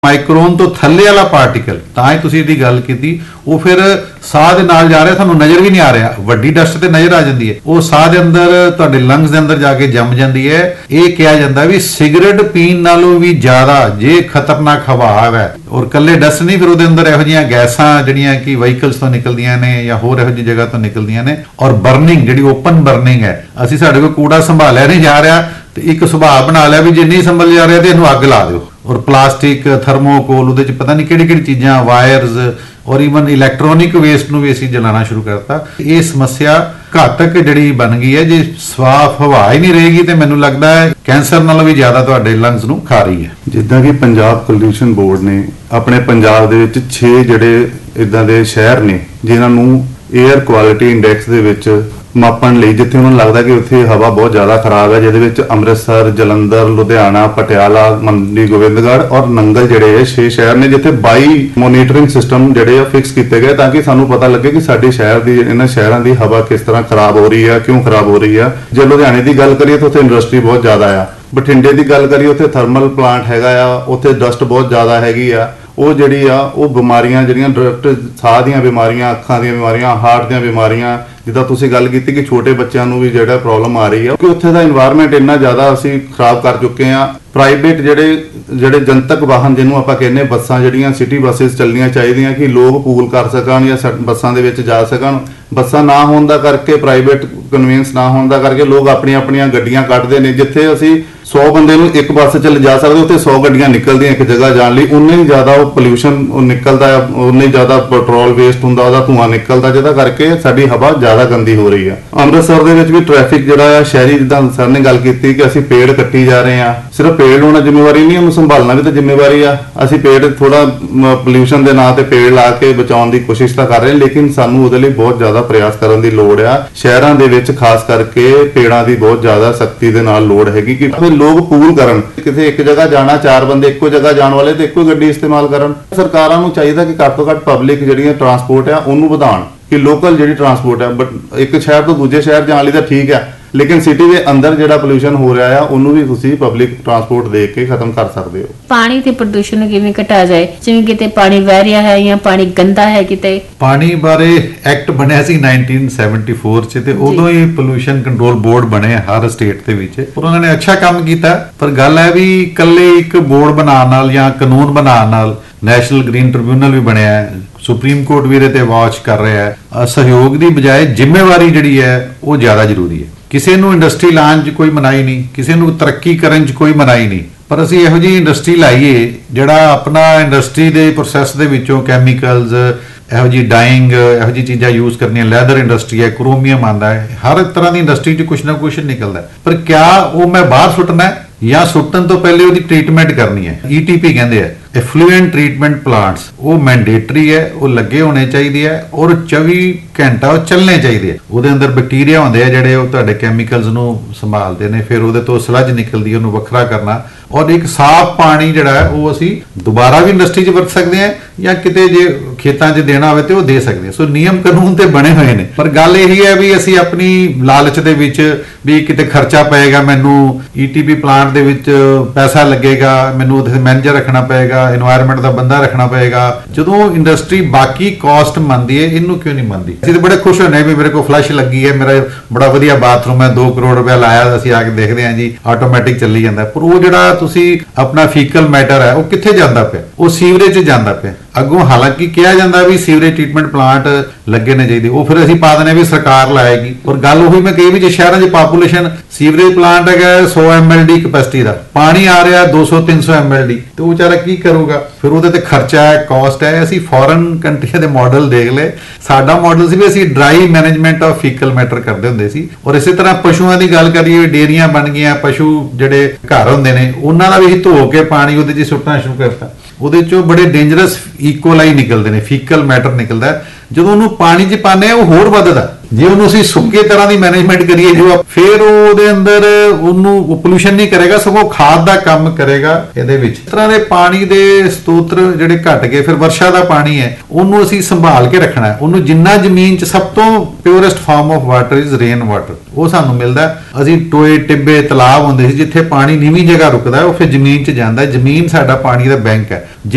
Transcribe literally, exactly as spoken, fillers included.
Micron ਤੋਂ ਥੱਲੇ ਵਾਲਾ ਪਾਰਟੀਕਲ ਤਾਂ ਹੀ ਤੁਸੀਂ ਇਹਦੀ ਗੱਲ ਕੀਤੀ ਉਹ ਫਿਰ ਸਾਹ ਦੇ ਨਾਲ ਜਾ ਰਿਹਾ ਤੁਹਾਨੂੰ ਨਜ਼ਰ ਵੀ ਨਹੀਂ ਆ ਰਿਹਾ ਵੱਡੀ ਡਸਟ ਤੇ ਨਜ਼ਰ ਆ ਜਾਂਦੀ ਹੈ ਉਹ ਸਾਹ ਦੇ ਅੰਦਰ ਤੁਹਾਡੇ ਲੰਗਸ ਦੇ ਅੰਦਰ ਜਾ ਕੇ ਜੰਮ ਜਾਂਦੀ ਹੈ ਇਹ ਕਿਹਾ ਜਾਂਦਾ ਵੀ ਸਿਗਰਟ ਪੀਣ ਨਾਲੋਂ ਵੀ ਜ਼ਿਆਦਾ ਜੇ ਖਤਰਨਾਕ ਹਵਾ ਹੈ ਔਰ ਕੱਲੇ ਡਸਟ ਨਹੀਂ ਫਿਰ ਉਹਦੇ ਅੰਦਰ ਇਹੋ ਜਿਹੀਆਂ ਗੈਸਾਂ ਜਿਹੜੀਆਂ ਕਿ ਵਹੀਕਲਸ ਤੋਂ ਨਿਕਲਦੀਆਂ ਨੇ ਜਾਂ ਹੋਰ ਇਹੋ ਜਿਹੀ ਜਗ੍ਹਾ ਤੋਂ ਨਿਕਲਦੀਆਂ ਨੇ ਔਰ ਬਰਨਿੰਗ ਜਿਹੜੀ ਓਪਨ ਬਰਨਿੰਗ ਹੈ ਅਸੀਂ ਸਾਡੇ ਕੋਲ ਕੂੜਾ ਸੰਭਾਲਿਆ ਨਹੀਂ ਜਾ ਰਿਹਾ ਤੇ ਇੱਕ ਸੁਭਾਅ ਬਣਾ ਲਿਆ ਵੀ ਜੇ ਨਹੀਂ ਸੰਭਲ ਜਾ ਰਿਹਾ ਤੇ ਇਹਨੂੰ ਅੱਗ ਲਾ ਦਿਓ और प्लास्टिक थर्मोकोल ਉਹਦੇ ਚ ਪਤਾ ਨਹੀਂ ਕਿਹੜੀ ਕਿਹੜੀ ਚੀਜ਼ਾਂ ਵਾਇਰਸ ਔਰ ਇਵਨ ਇਲੈਕਟ੍ਰੋਨਿਕ ਵੇਸਟ ਨੂੰ ਵੀ ਅਸੀਂ ਜਲਾਣਾ ਸ਼ੁਰੂ ਕਰਤਾ ਇਹ ਸਮੱਸਿਆ ਘਾਤਕ ਜਿਹੜੀ ਬਣ ਗਈ ਹੈ ਜੇ ਸਾਫ਼ ਹਵਾ ਹੀ ਨਹੀਂ ਰਹੇਗੀ ਤੇ ਮੈਨੂੰ ਲੱਗਦਾ ਹੈ ਕੈਂਸਰ ਨਾਲੋਂ ਵੀ ਜ਼ਿਆਦਾ ਤੁਹਾਡੇ ਲੰਗਸ ਨੂੰ ਖਾ ਰਹੀ ਹੈ ਜਿੱਦਾਂ ਕਿ ਪੰਜਾਬ ਪੋਲਿਊਸ਼ਨ ਬੋਰਡ ਨੇ ਆਪਣੇ ਪੰਜਾਬ ਦੇ ਵਿੱਚ ਛੇ ਜਿਹੜੇ ਇਦਾਂ ਦੇ ਸ਼ਹਿਰ ਨੇ ਜਿਨ੍ਹਾਂ ਨੂੰ 에ਅਰ ਕੁਆਲਿਟੀ ਇੰਡੈਕਸ ਦੇ ਵਿੱਚ ਮਾਪਣ ਲਈ ਜਿੱਥੇ ਉਹਨਾਂ ਨੂੰ ਲੱਗਦਾ ਕਿ ਉੱਥੇ ਹਵਾ ਬਹੁਤ ਜ਼ਿਆਦਾ ਖਰਾਬ ਹੈ ਜਿਹਦੇ ਵਿੱਚ ਅੰਮ੍ਰਿਤਸਰ ਜਲੰਧਰ ਲੁਧਿਆਣਾ ਪਟਿਆਲਾ ਮੰਡੀ ਗੋਬਿੰਦਗੜ੍ਹ ਔਰ ਨੰਗਲ ਜਿਹੜੇ ਇਹ ਛੇ ਸ਼ਹਿਰ ਨੇ ਜਿੱਥੇ ਬਾਈ ਮੋਨੀਟਰਿੰਗ ਸਿਸਟਮ ਜਿਹੜੇ ਆ ਫਿਕਸ ਕੀਤੇ ਗਏ ਤਾਂ ਕਿ ਸਾਨੂੰ ਪਤਾ ਲੱਗੇ ਕਿ ਸਾਡੇ ਸ਼ਹਿਰ ਦੀ ਇਹਨਾਂ ਸ਼ਹਿਰਾਂ ਦੀ ਹਵਾ ਕਿਸ ਤਰ੍ਹਾਂ ਖਰਾਬ ਹੋ ਰਹੀ ਹੈ ਕਿਉਂ ਖਰਾਬ ਹੋ ਰਹੀ ਹੈ ਜੇ ਲੁਧਿਆਣੇ ਦੀ ਗੱਲ ਕਰੀਏ ਤਾਂ ਉੱਥੇ ਇੰਡਸਟਰੀ ਬਹੁਤ ਜ਼ਿਆਦਾ ਆ ਬਠਿੰਡੇ ਦੀ ਗੱਲ ਕਰੀਏ ਉੱਥੇ ਥਰਮਲ ਪਲਾਂਟ ਹੈਗਾ ਆ ਉੱਥੇ ਡਸਟ ਬਹੁਤ ਜ਼ਿਆਦਾ ਹੈਗੀ ਆ ਉਹ ਜਿਹੜੀ ਆ ਉਹ ਬਿਮਾਰੀਆਂ ਜਿਹੜੀਆਂ ਡਾਇਰੈਕਟ ਸਾਹ ਦੀਆਂ ਬਿਮਾਰੀਆਂ ਅੱਖਾਂ ਦੀਆਂ ਬਿਮਾਰੀਆਂ ਹਾਰਟ ਦੀਆਂ ਬਿਮਾਰੀਆਂ ਜਿੱਦਾਂ ਤੁਸੀਂ ਗੱਲ ਕੀਤੀ ਕਿ ਛੋਟੇ ਬੱਚਿਆਂ ਨੂੰ ਵੀ ਜਿਹੜਾ ਪ੍ਰੋਬਲਮ ਆ ਰਹੀ ਹੈ ਕਿ ਉੱਥੇ ਦਾ এনवायरमेंट ਇੰਨਾ ਜ਼ਿਆਦਾ ਅਸੀਂ ਖਰਾਬ ਕਰ ਚੁੱਕੇ ਆ ਪ੍ਰਾਈਵੇਟ ਜਿਹੜੇ ਜਿਹੜੇ ਜਨਤਕ ਵਾਹਨ ਜਿਹਨੂੰ ਆਪਾਂ ਕਹਿੰਦੇ ਬੱਸਾਂ ਜਿਹੜੀਆਂ ਸਿਟੀ ਬੱਸਸ ਚੱਲਣੀਆਂ ਚਾਹੀਦੀਆਂ ਕਿ ਲੋਕ ਪੂਲ ਕਰ ਸਕਣ ਜਾਂ ਬੱਸਾਂ ਦੇ ਵਿੱਚ ਜਾ ਸਕਣ ਬੱਸਾਂ ਨਾ ਹੋਣ ਦਾ ਕਰਕੇ ਪ੍ਰਾਈਵੇਟ ਕਨਵੀਨੈਂਸ ਨਾ ਹੋਣ ਦਾ ਕਰਕੇ ਲੋਕ ਆਪਣੀਆਂ ਆਪਣੀਆਂ ਗੱਡੀਆਂ ਕੱਢਦੇ ਨੇ ਜਿੱਥੇ ਅਸੀਂ ਸੌ ਬੰਦੇ ਨੂੰ ਇੱਕ ਬੱਸ 'ਚ ਲਿਜਾ ਸਕਦੇ ਉੱਥੇ ਸੌ ਗੱਡੀਆਂ ਨਿਕਲਦੀਆਂ ਇੱਕ ਜਗ੍ਹਾ ਜਾਣ ਲਈ ਉਨੇ ਹੀ ਜ਼ਿਆਦਾ ਉਹ ਪੋਲਿਊਸ਼ਨ ਨਿਕਲਦਾ ਉਨੇ ਹੀ ਜ਼ਿਆਦਾ ਪੈਟਰੋਲ ਵੇਸਟ ਹੁੰਦਾ ਉਹਦਾ ਧੂਆਂ ਨਿਕਲਦਾ ਜਿਹਦਾ ਕਰਕੇ ਸਾਡੀ ਹਵਾ ਜ਼ਿਆਦਾ ਗੰਦੀ ਹੋ ਰਹੀ ਆ ਅੰਮ੍ਰਿਤਸਰ ਦੇ ਵਿੱਚ ਵੀ ਟ੍ਰੈਫਿਕ ਜਿਹੜਾ ਆ ਸ਼ਹਿਰੀ ਜਿੱਦਾਂ ਸਰ ਨੇ ਗੱਲ ਕੀਤੀ ਕਿ ਅਸੀਂ ਪੇੜ ਕੱਟੀ ਜਾ ਰਹੇ ਆ ਸਿਰਫ ਪੇੜ ਹੋਣਾ ਜ਼ਿੰਮੇਵਾਰੀ ਨਹੀਂ ਉਹਨੂੰ ਸੰਭਾਲਣਾ ਵੀ ਤਾਂ ਜ਼ਿੰਮੇਵਾਰੀ ਆ ਅਸੀਂ ਪੇੜ ਥੋੜਾ ਪੋਲਿਊਸ਼ਨ ਦੇ ਨਾਂ ਤੇ ਪੇੜ ਲਾ ਕੇ ਬਚਾਉਣ ਦੀ ਕੋਸ਼ਿਸ਼ ਤਾਂ ਕਰ ਰਹੇ ਲੇਕਿਨ ਸਾਨੂੰ ਉਹਦੇ ਲਈ ਬਹੁਤ ਜ਼ਿਆਦਾ ਪ੍ਰਯਾਸ ਕਰਨ ਦੀ ਲੋੜ ਆ ਸ਼ਹਿਰਾਂ ਦੇ ਵਿੱਚ ਖਾਸ ਕਰਕੇ ਪੇੜਾਂ ਦੀ ਬਹੁਤ ਜ਼ਿਆਦਾ ਸਖਤੀ ਦੇ ਨਾਲ ਲੋੜ ਹੈਗੀ ਕਿ ਲੋਕ ਪੂਲ ਕਰਨ ਕਿਤੇ ਇੱਕ ਜਗ੍ਹਾ ਜਾਣਾ ਚਾਰ ਬੰਦੇ ਇੱਕੋ ਜਗ੍ਹਾ ਜਾਣ ਵਾਲੇ ਤੇ ਇੱਕੋ ਗੱਡੀ ਇਸਤੇਮਾਲ ਕਰਨ ਸਰਕਾਰਾਂ ਨੂੰ ਚਾਹੀਦਾ ਕਿ ਘੱਟ ਤੋਂ ਘੱਟ ਪਬਲਿਕ ਜਿਹੜੀਆਂ ਟਰਾਂਸਪੋਰਟ ਆ ਉਹਨੂੰ ਵਧਾਉਣ ਕਿ ਲੋਕਲ ਜਿਹੜੀ ਟਰਾਂਸਪੋਰਟ ਹੈ ਬਟ ਇੱਕ ਸ਼ਹਿਰ ਤੋਂ ਦੂਜੇ ਸ਼ਹਿਰ ਜਾਣ ਲਈ ਤਾਂ ਠੀਕ ਹੈ ਲੇਕਿਨ ਸਿਟੀ ਦੇ ਅੰਦਰ ਜਿਹੜਾ ਪੋਲਿਊਸ਼ਨ ਹੋ ਰਿਹਾ ਆ ਉਹਨੂੰ ਵੀ ਤੁਸੀਂ ਪਬਲਿਕ ਟਰਾਂਸਪੋਰਟ ਦੇ ਕੇ ਖਤਮ ਕਰ ਸਕਦੇ ਹੋ ਪਾਣੀ ਤੇ ਪ੍ਰਦੂਸ਼ਣ ਨੂੰ ਕਿਵੇਂ ਘਟਾਇਆ ਜਾਏ ਜਿਵੇਂ ਕਿਤੇ ਪਾਣੀ ਵਹਿ ਰਿਹਾ ਹੈ ਜਾਂ ਪਾਣੀ ਗੰਦਾ ਹੈ ਕਿਤੇ ਪਾਣੀ ਬਾਰੇ ਐਕਟ ਬਣਿਆ ਸੀ ਨਾਈਨਟੀਨ ਸੈਵਨਟੀ ਫੋਰ ਚ ਤੇ ਉਦੋਂ ਹੀ ਪੋਲਿਊਸ਼ਨ ਕੰਟਰੋਲ ਬੋਰਡ ਬਣੇ ਹਰ ਸਟੇਟ ਦੇ ਵਿੱਚ ਪਰ ਉਹਨਾਂ ਨੇ ਅੱਛਾ ਕੰਮ ਕੀਤਾ ਪਰ ਗੱਲ ਹੈ ਵੀ ਇਕੱਲੇ ਇੱਕ ਬੋਰਡ ਬਣਾਉਣ ਨਾਲ ਜਾਂ ਕਾਨੂੰਨ ਬਣਾਉਣ ਨਾਲ ਨੈਸ਼ਨਲ ਗ੍ਰੀਨ ਟ੍ਰਿਬਿਊਨਲ ਵੀ ਬਣਿਆ ਹੈ ਸੁਪਰੀਮ ਕੋਰਟ ਵੀ ਇਹਦੇ ਤੇ ਵਾਚ ਕਰ ਰਿਹਾ ਹੈ ਸਹਿਯੋਗ ਦੀ ਬਜਾਏ ਜ਼ਿੰਮੇਵਾਰੀ ਜਿਹੜੀ ਹੈ ਉਹ ਜ਼ਿਆਦਾ ਜ਼ਰੂਰੀ ਹੈ ਕਿਸੇ ਨੂੰ ਇੰਡਸਟਰੀ ਲਾਉਣ 'ਚ ਕੋਈ ਮਨਾਹੀ ਨਹੀਂ ਕਿਸੇ ਨੂੰ ਤਰੱਕੀ ਕਰਨ 'ਚ ਕੋਈ ਮਨਾਹੀ ਨਹੀਂ ਪਰ ਅਸੀਂ ਇਹੋ ਜਿਹੀ ਇੰਡਸਟਰੀ ਲਾਈਏ ਜਿਹੜਾ ਆਪਣਾ ਇੰਡਸਟਰੀ ਦੇ ਪ੍ਰੋਸੈਸ ਦੇ ਵਿੱਚੋਂ ਕੈਮੀਕਲਸ ਇਹੋ ਜਿਹੀ ਡਾਈਂਗ ਇਹੋ ਜਿਹੀ ਚੀਜ਼ਾਂ ਯੂਜ਼ ਕਰਨੀਆਂ ਲੈਦਰ ਇੰਡਸਟਰੀ ਹੈ ਕ੍ਰੋਮੀਅਮ ਆਉਂਦਾ ਹੈ ਹਰ ਤਰ੍ਹਾਂ ਦੀ ਇੰਡਸਟਰੀ 'ਚ ਕੁਛ ਨਾ ਕੁਛ ਨਿਕਲਦਾ ਪਰ ਕਿਆ ਉਹ ਮੈਂ ਬਾਹਰ ਸੁੱਟਣਾ ਹੈ ਜਾਂ ਸੁੱਟਣ ਤੋਂ ਪਹਿਲੇ ਉਹਦੀ ਟ੍ਰੀਟਮੈਂਟ ਕਰਨੀ ਹੈ ਈ ਟੀ ਪੀ ਕਹਿੰਦੇ ਆ ਐਫਲੂਐਂਟ ਟ੍ਰੀਟਮੈਂਟ ਪਲਾਂਟਸ ਉਹ ਮੈਂਡੇਟਰੀ ਹੈ ਉਹ ਲੱਗੇ ਹੋਣੇ ਚਾਹੀਦੇ ਆ ਔਰ ਚੌਵੀ ਘੰਟਾ ਉਹ ਚੱਲਣੇ ਚਾਹੀਦੇ ਆ ਉਹਦੇ ਅੰਦਰ ਬੈਕਟੀਰੀਆ ਹੁੰਦੇ ਆ ਜਿਹੜੇ ਉਹ ਤੁਹਾਡੇ ਕੈਮੀਕਲਸ ਨੂੰ ਸੰਭਾਲਦੇ ਨੇ ਫਿਰ ਉਹਦੇ ਤੋਂ ਸਲੱਜ ਨਿਕਲਦੀ ਉਹਨੂੰ ਵੱਖਰਾ ਕਰਨਾ ਔਰ ਇੱਕ ਸਾਫ਼ ਪਾਣੀ ਜਿਹੜਾ ਹੈ ਉਹ ਅਸੀਂ ਦੁਬਾਰਾ ਵੀ ਇੰਡਸਟਰੀ 'ਚ ਵਰਤ ਸਕਦੇ ਆ ਜਾਂ ਕਿਤੇ ਜੇ ਖੇਤਾਂ 'ਚ ਦੇਣਾ ਹੋਵੇ ਤੇ ਉਹ ਦੇ ਸਕਦੇ ਆ ਸੋ ਨਿਯਮ ਕਾਨੂੰਨ ਤੇ ਬਣੇ ਹੋਏ ਨੇ ਪਰ ਗੱਲ ਇਹੀ ਹੈ ਵੀ ਅਸੀਂ ਆਪਣੀ ਲਾਲਚ ਦੇ ਵਿੱਚ ਵੀ ਕਿਤੇ ਖਰਚਾ ਪਏਗਾ ਮੈਨੂੰ ਈ ਟੀ ਪੀ ਪਲਾਂਟ ਦੇ ਵਿੱਚ ਪੈਸਾ ਲੱਗੇਗਾ ਮੈਨੂੰ ਉੱਥੇ ਮੈਨੇਜਰ ਰੱਖਣਾ ਪਏਗਾ এনवायरमेंट ਦਾ ਬੰਦਾ ਰੱਖਣਾ ਪਏਗਾ ਜਦੋਂ ਇੰਡਸਟਰੀ ਬਾਕੀ ਕਾਸਟ ਮੰਨਦੀ ਹੈ ਇਹਨੂੰ ਕਿਉਂ ਨਹੀਂ ਮੰਨਦੀ ਅਸੀਂ ਤਾਂ ਬੜੇ ਖੁਸ਼ ਹੋਣੇ ਵੀ ਮੇਰੇ ਕੋਲ ਫਲਸ਼ ਲੱਗੀ ਹੈ ਮੇਰਾ ਬੜਾ ਵਧੀਆ ਬਾਥਰੂਮ ਹੈ ਦੋ ਕਰੋੜ ਰੁਪਇਆ ਲਾਇਆ ਅਸੀਂ ਆ ਕੇ ਦੇਖਦੇ ਹਾਂ ਜੀ ਆਟੋਮੈਟਿਕ ਚੱਲੀ ਜਾਂਦਾ ਪਰ ਉਹ ਜਿਹੜਾ ਤੁਸੀਂ ਆਪਣਾ ਫੀਕਲ ਮੈਟਰ ਹੈ ਉਹ ਕਿੱਥੇ ਜਾਂਦਾ ਪਿਆ ਉਹ ਸੀਵਰੇਜ 'ਚ ਜਾਂਦਾ ਪਿਆ ਅੱਗੋਂ ਹਾਲਾਂਕਿ ਕਿਹਾ ਜਾਂਦਾ ਵੀ ਸੀਵਰੇਜ ਟ੍ਰੀਟਮੈਂਟ ਪਲਾਂਟ ਲੱਗੇ ਨੇ ਚਾਹੀਦੇ ਉਹ ਫਿਰ ਅਸੀਂ ਪਾ ਦਿੰਦੇ ਵੀ ਸਰਕਾਰ ਲਾਏਗੀ ਪਰ ਗੱਲ ਉਹੀ ਮੈਂ ਕਹੀ ਵੀ ਜੇ ਸ਼ਹਿਰਾਂ 'ਚ ਪਾਪੂਲੇਸ਼ਨ ਸੀਵਰੇਜ ਪਲਾਂਟ ਹੈਗਾ ਸੌ ਐਮ ਐਲ ਡੀ ਕਪੈਸਿਟੀ ਦਾ ਪਾਣੀ ਆ ਰਿਹਾ ਦੋ ਸੌ ਤਿੰਨ ਸੌ ਐਮ ਐਲ ਡੀ ਤੇ ਉਹ ਵਿਚਾਰਾ ਕੀ ਕਰੂਗਾ ਫਿਰ ਉਹਦੇ ਤੇ ਖਰਚਾ ਹੈ ਕਾਸਟ ਹੈ ਅਸੀਂ ਫੋਰਨ ਕੰਟਰੀਆਂ ਦੇ ਮਾਡਲ ਦੇਖ ਲਏ ਸਾਡਾ ਮਾਡਲ ਸੀ ਵੀ ਅਸੀਂ ਡਰਾਈ ਮੈਨੇਜਮੈਂਟ ਆਫ ਫੀਕਲ ਮੈਟਰ ਕਰਦੇ ਹੁੰਦੇ ਸੀ ਔਰ ਇਸੇ ਤਰ੍ਹਾਂ ਪਸ਼ੂਆਂ ਦੀ ਗੱਲ ਕਰੀਏ ਡੇਰੀਆਂ ਬਣ ਗਈਆਂ ਪਸ਼ੂ ਜਿਹੜੇ ਘਰ ਹੁੰਦੇ ਨੇ ਉਹਨਾਂ ਦਾ ਵੀ ਧੋ ਕੇ ਪਾਣੀ ਉਹਦੇ 'ਚ ਸੁੱਟਣਾ ਸ਼ੁਰੂ ਕਰਤਾ ਉਹਦੇ 'ਚੋਂ ਬੜੇ ਡੇਂਜਰਸ ਈਕੋਲਾਈ ਨਿਕਲਦੇ ਨੇ ਫੀਕਲ ਮੈਟਰ ਨਿਕਲਦਾ ਜਦੋਂ ਉਹਨੂੰ ਪਾਣੀ 'ਚ ਪਾਉਂਦੇ ਆ ਉਹ ਹੋਰ ਵੱਧਦਾ ਜੇ ਉਹਨੂੰ ਅਸੀਂ ਸੁੱਕੇ ਤਰ੍ਹਾਂ ਦੀ ਮੈਨੇਜਮੈਂਟ ਕਰੀਏ ਜੋ ਫਿਰ ਉਹਦੇ ਅੰਦਰ ਉਹਨੂੰ ਪੋਲੂਸ਼ਨ ਨਹੀਂ ਕਰੇਗਾ ਸਗੋਂ ਖਾਦ ਦਾ ਕੰਮ ਕਰੇਗਾ ਇਹਦੇ ਵਿੱਚ ਇਸ ਤਰ੍ਹਾਂ ਦੇ ਪਾਣੀ ਦੇ ਸਤੋਤਰ ਜਿਹੜੇ ਘਟ ਗਏ ਫਿਰ ਵਰਸ਼ਾ ਦਾ ਪਾਣੀ ਹੈ ਉਹਨੂੰ ਅਸੀਂ ਸੰਭਾਲ ਕੇ ਰੱਖਣਾ ਉਹਨੂੰ ਜਿੰਨਾ ਜ਼ਮੀਨ 'ਚ ਸਭ ਤੋਂ ਪਿਓਰੈਸਟ farm of water is rain water ਉਹ ਸਾਨੂੰ ਮਿਲਦਾ ਅਸੀਂ ਟੋਏ ਟਿੱਬੇ ਤਲਾਬ ਹੁੰਦੇ ਸੀ ਜਿੱਥੇ ਪਾਣੀ ਨੀਵੀਂ ਜਗ੍ਹਾ ਰੁਕਦਾ ਉਹ ਫਿਰ ਜ਼ਮੀਨ 'ਚ ਜਾਂਦਾ ਜ਼ਮੀਨ ਸਾਡਾ ਪਾਣੀ ਦਾ ਬੈਂਕ ਹੈ।